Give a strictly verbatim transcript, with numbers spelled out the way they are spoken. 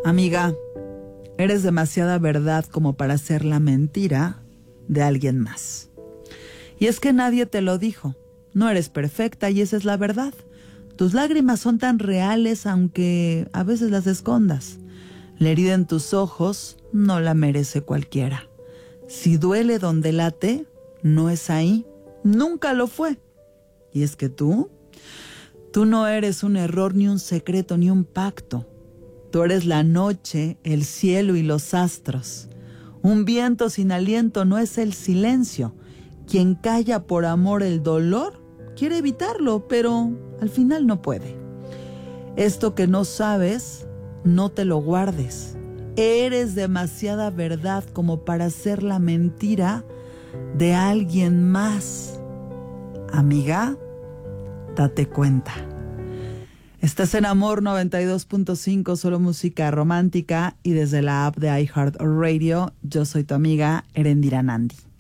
Amiga, eres demasiada verdad como para ser la mentira de alguien más. Y es que nadie te lo dijo. No eres perfecta y esa es la verdad. Tus lágrimas son tan reales aunque a veces las escondas. La herida en tus ojos no la merece cualquiera. Si duele donde late, no es ahí. Nunca lo fue. Y es que tú, tú no eres un error, ni un secreto, ni un pacto. Tú eres la noche, el cielo y los astros. Un viento sin aliento no es el silencio. Quien calla por amor el dolor, quiere evitarlo, pero al final no puede. Esto que no sabes, no te lo guardes. Eres demasiada verdad como para ser la mentira de alguien más. Amiga, date cuenta. Estás en Amor noventa y dos punto cinco, solo música romántica, y desde la app de iHeartRadio, yo soy tu amiga Erendira Nandi.